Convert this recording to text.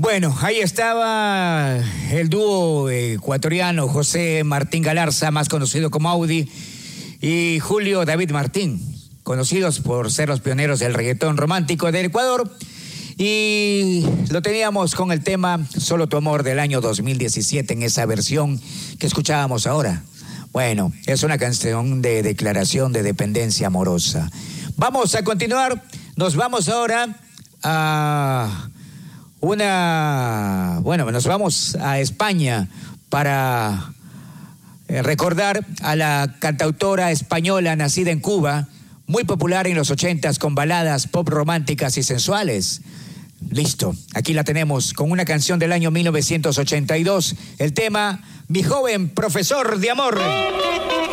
Bueno, ahí estaba el dúo ecuatoriano José Martín Galarza, más conocido como Audi, y Julio David Martín, conocidos por ser los pioneros del reggaetón romántico del Ecuador. Y lo teníamos con el tema Solo tu amor del año 2017 en esa versión que escuchábamos ahora. Bueno, es una canción de declaración de dependencia amorosa. Vamos a continuar, nos vamos ahora a nos vamos a España para recordar a la cantautora española nacida en Cuba, muy popular en los 80s con baladas pop románticas y sensuales. Listo, aquí la tenemos con una canción del año 1982, el tema Mi joven profesor de amor.